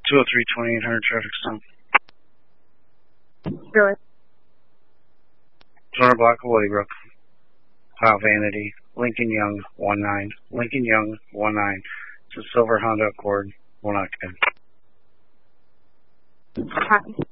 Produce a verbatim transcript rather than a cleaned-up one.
two oh three, twenty-eight hundred traffic stop. Really? two hundred block of Woodybrook. Kyle Vanity. Lincoln Young, one nine. Lincoln Young, one nine. It's a silver Honda Accord. One octane. Hi.